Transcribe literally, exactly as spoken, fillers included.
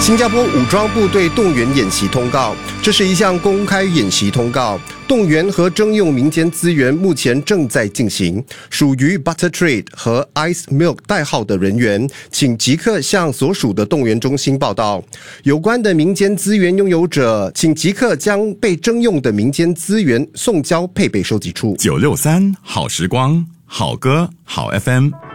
新加坡武装部队动员演习通告，这是一项公开演习通告，动员和征用民间资源目前正在进行。属于 Butter Trade 和 Ice Milk 代号的人员，请即刻向所属的动员中心报到。有关的民间资源拥有者，请即刻将被征用的民间资源送交配备收集处。 九六三好时光，好歌好 F M。